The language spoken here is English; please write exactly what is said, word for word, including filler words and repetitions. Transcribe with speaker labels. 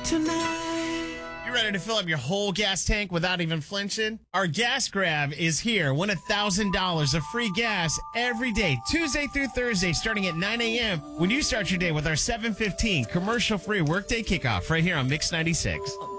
Speaker 1: tonight.
Speaker 2: You ready to fill up your whole gas tank without even flinching? Our gas grab is here. Win one thousand dollars of free gas every day, Tuesday through Thursday, starting at nine a.m. when you start your day with our seven fifteen commercial-free workday kickoff right here on Mix ninety-six.